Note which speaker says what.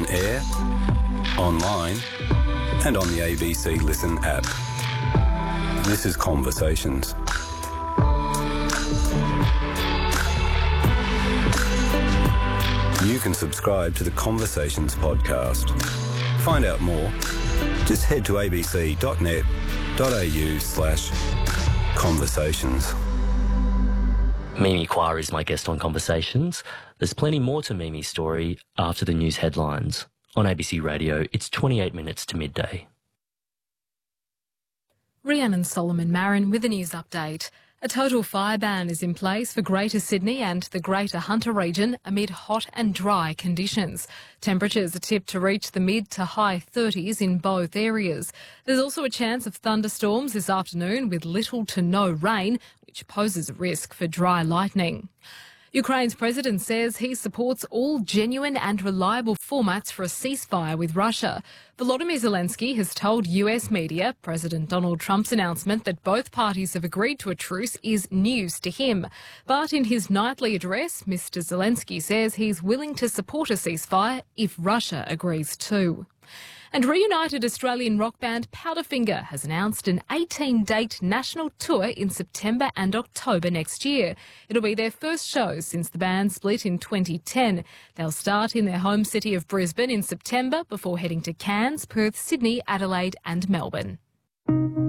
Speaker 1: On air, online, and on the ABC Listen app. This is Conversations. You can subscribe to the Conversations podcast. Find out more. Just head to abc.net.au/conversations.
Speaker 2: Mimi Kwa is my guest on Conversations. There's plenty more to Mimi's story after the news headlines. On ABC Radio, it's 28 minutes to midday.
Speaker 3: Rhiannon Solomon Marin with a news update. A total fire ban is in place for Greater Sydney and the Greater Hunter region amid hot and dry conditions. Temperatures are tipped to reach the mid to high 30s in both areas. There's also a chance of thunderstorms this afternoon with little to no rain, which poses a risk for dry lightning. Ukraine's president says he supports all genuine and reliable formats for a ceasefire with Russia. Volodymyr Zelensky has told US media President Donald Trump's announcement that both parties have agreed to a truce is news to him. But in his nightly address, Mr. Zelensky says he's willing to support a ceasefire if Russia agrees too. And reunited Australian rock band Powderfinger has announced an 18-date national tour in September and October next year. It'll be their first show since the band split in 2010. They'll start in their home city of Brisbane in September before heading to Cairns, Perth, Sydney, Adelaide and Melbourne.